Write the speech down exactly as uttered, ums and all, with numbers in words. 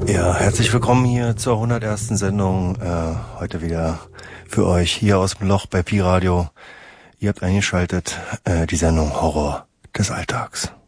Ja, herzlich willkommen hier zur hundertersten Sendung. Äh, heute wieder für euch hier aus dem Loch bei Pi Radio. Ihr habt eingeschaltet äh, die Sendung Horror des Alltags.